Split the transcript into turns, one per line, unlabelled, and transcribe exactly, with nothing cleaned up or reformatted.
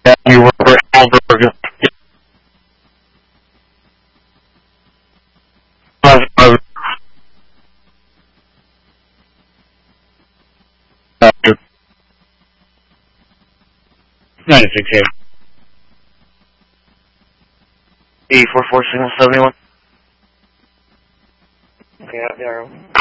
Yeah, you were Alberg. ninety-six eight. E four four signal seventy-one.
Okay, out there.